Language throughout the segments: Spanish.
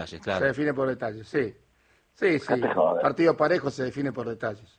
Se define por detalles, sí. Sí, sí. Partido parejo se define por detalles.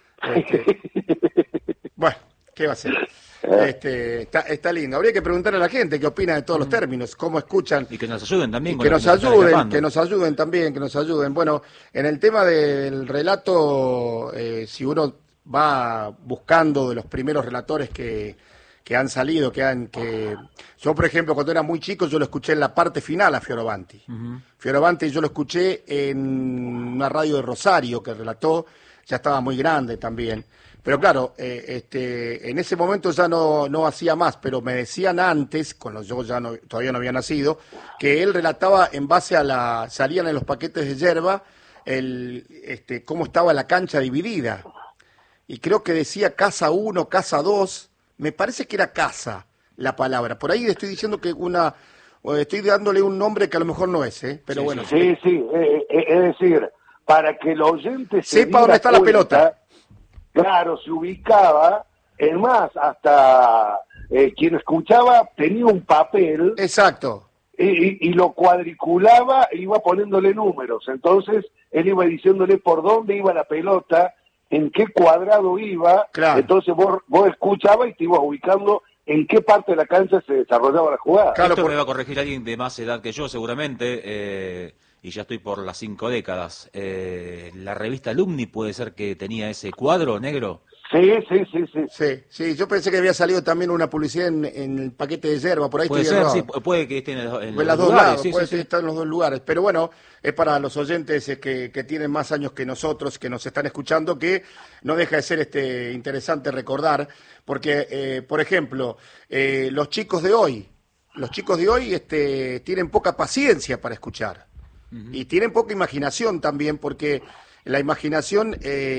Bueno, ¿qué va a ser? Está lindo. Habría que preguntar a la gente qué opina de todos los términos, cómo escuchan. Y que nos ayuden también. Que nos ayuden también, que nos ayuden. Bueno, en el tema del relato, si uno va buscando de los primeros relatores que han salido, yo, por ejemplo, cuando era muy chico, yo lo escuché en la parte final a Fioravanti. Fioravanti yo lo escuché en una radio de Rosario que relató, ya estaba muy grande también. Pero claro, en ese momento ya no hacía más, pero me decían antes, cuando yo todavía no había nacido, que él relataba en base a salían en los paquetes de yerba, cómo estaba la cancha dividida. Y creo que decía casa 1, casa 2, me parece que era casa la palabra. Por ahí estoy diciendo que estoy dándole un nombre que a lo mejor no es, pero sí, bueno. Sí, es decir, para que el oyente sepa dónde está la pelota. Claro, se ubicaba, es más, hasta quien escuchaba tenía un papel. Exacto. Y lo cuadriculaba e iba poniéndole números. Entonces, él iba diciéndole por dónde iba la pelota, en qué cuadrado iba. Claro. Entonces vos escuchabas y te ibas ubicando en qué parte de la cancha se desarrollaba la jugada. Claro, esto me va a corregir alguien de más edad que yo, seguramente, y ya estoy por las 5 décadas. ¿La revista Alumni puede ser que tenía ese cuadro negro? Sí, yo pensé que había salido también una publicidad en el paquete de yerba, por ahí puede estoy ser, errado. sí, puede que esté en los dos lados, puede estar en los dos lugares, pero bueno, es para los oyentes que tienen más años que nosotros, que nos están escuchando, que no deja de ser interesante recordar, porque, por ejemplo, los chicos de hoy tienen poca paciencia para escuchar, y tienen poca imaginación también, porque la imaginación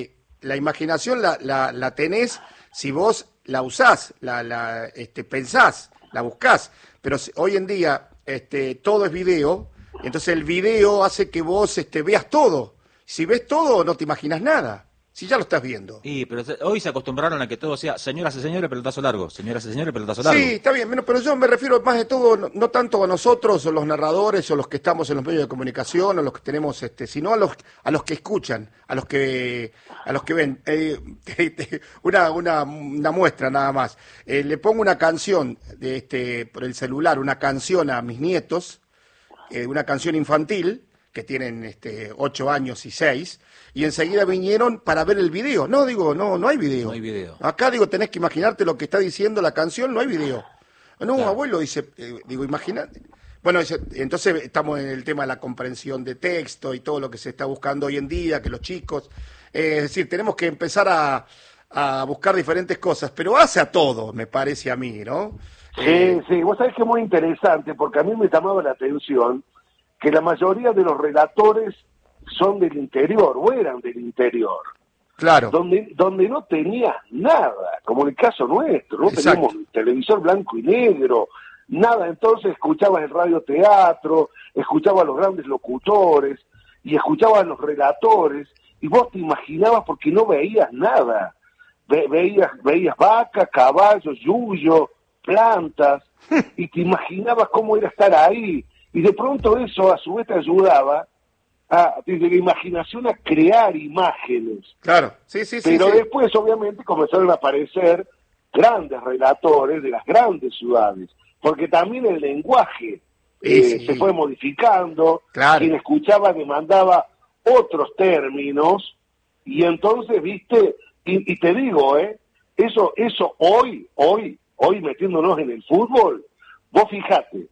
la tenés si vos la usás, pensás, la buscás, pero hoy en día todo es video, entonces el video hace que vos veas todo. Si ves todo, no te imaginas nada, si ya lo estás viendo. Pero hoy se acostumbraron a que todo sea señoras y señores, pelotazo largo, señoras y señores, pelotazo largo. Sí, está bien, pero yo me refiero más de todo, no tanto a nosotros, o los narradores, o los que estamos en los medios de comunicación, o los que tenemos, sino a los que escuchan, a los que ven. Una muestra nada más. Le pongo una canción por el celular, una canción a mis nietos, una canción infantil, que tienen 8 años y 6, y enseguida vinieron para ver el video. No hay video. No hay video. Acá, tenés que imaginarte lo que está diciendo la canción, no hay video. No, claro. Abuelo, dice, imagínate. Bueno, entonces estamos en el tema de la comprensión de texto y todo lo que se está buscando hoy en día, que los chicos... es decir, tenemos que empezar a buscar diferentes cosas, pero hace a todo, me parece a mí, ¿no? Sí, vos sabés que es muy interesante, porque a mí me llamaba la atención que la mayoría de los relatores son del interior, o eran del interior. Claro. Donde no tenías nada, como en el caso nuestro, no Exacto. teníamos televisor blanco y negro, nada. Entonces escuchabas el radioteatro, escuchabas a los grandes locutores, y escuchabas a los relatores, y vos te imaginabas porque no veías nada. Veías vacas, caballos, yuyo, plantas, y te imaginabas cómo era estar ahí. Y de pronto eso a su vez te ayudaba desde la imaginación a crear imágenes. Claro, sí. Pero después obviamente comenzaron a aparecer grandes relatores de las grandes ciudades, porque también el lenguaje se fue modificando, claro. Quien escuchaba demandaba otros términos, y entonces, viste, y te digo, eso hoy metiéndonos en el fútbol, vos fijate,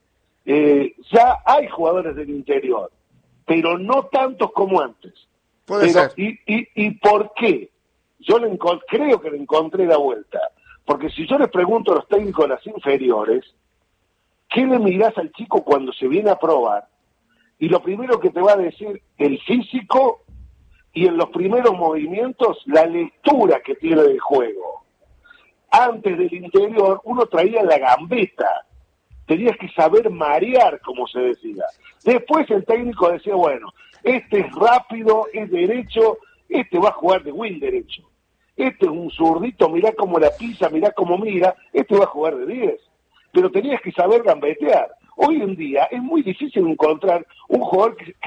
ya hay jugadores del interior, pero no tantos como antes. Puede ser. ¿Y por qué? Yo creo que le encontré la vuelta. Porque si yo les pregunto a los técnicos de las inferiores, ¿qué le mirás al chico cuando se viene a probar? Y lo primero que te va a decir, el físico, y en los primeros movimientos, la lectura que tiene del juego. Antes del interior, uno traía la gambeta. Tenías que saber marear, como se decía. Después el técnico decía, bueno, este es rápido, es derecho, este va a jugar de wing derecho. Este es un zurdito, mirá cómo la pisa, mirá cómo mira, este va a jugar de 10. Pero tenías que saber gambetear. Hoy en día es muy difícil encontrar un jugador que